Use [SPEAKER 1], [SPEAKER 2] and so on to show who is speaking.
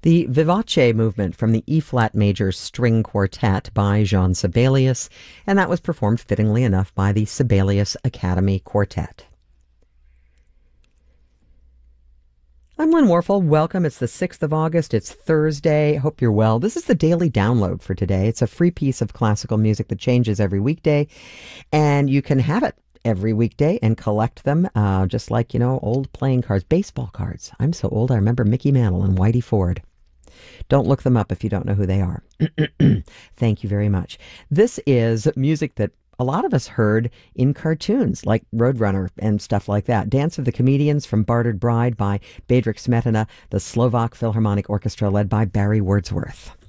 [SPEAKER 1] The Vivace movement from the E-flat major string quartet by Jean Sibelius, and that was performed fittingly enough by the Sibelius Academy Quartet. I'm Lynn Warfel. Welcome. It's the 6th of August. It's Thursday. Hope you're well. This is the daily download for today. It's a free piece of classical music that changes every weekday, and you can have it every weekday and collect them, just like, old playing cards, baseball cards. I'm so old, I remember Mickey Mantle and Whitey Ford. Don't look them up if you don't know who they are. Thank you very much. This is music that a lot of us heard in cartoons like Roadrunner and stuff like that. Dance of the Comedians from Bartered Bride by Bedřich Smetana, the Slovak Philharmonic Orchestra led by Barry Wordsworth.